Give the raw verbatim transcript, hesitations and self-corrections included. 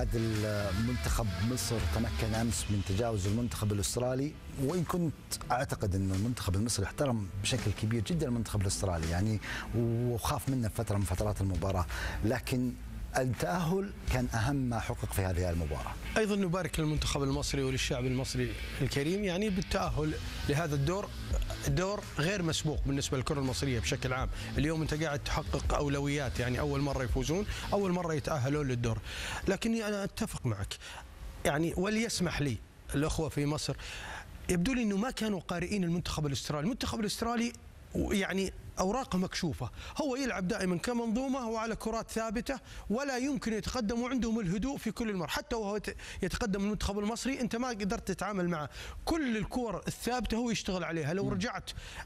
بعد المنتخب مصر تمكن أمس من تجاوز المنتخب الأسترالي، وإن كنت أعتقد أن المنتخب المصري احترم بشكل كبير جدا المنتخب الأسترالي يعني، وخاف منه فترة من فترات المباراة، لكن التأهل كان أهم ما حقق في هذه المباراة. أيضا نبارك للمنتخب المصري وللشعب المصري الكريم يعني بالتأهل لهذا الدور، دور غير مسبوق بالنسبة للكرة المصرية بشكل عام. اليوم أنت قاعد تحقق أولويات، يعني أول مرة يفوزون، أول مرة يتأهلون للدور. لكني أنا أتفق معك يعني، وليسمح لي الأخوة في مصر، يبدو لي أنه ما كانوا قارئين المنتخب الأسترالي. المنتخب الأسترالي يعني أوراقه مكشوفة، هو يلعب دائما كمنظومة وعلى كرات ثابتة ولا يمكن يتقدم، وعندهم الهدوء في كل المر. حتى وهو يتقدم المنتخب المصري أنت ما قدرت تتعامل معه، كل الكور الثابتة هو يشتغل عليها. لو رجعت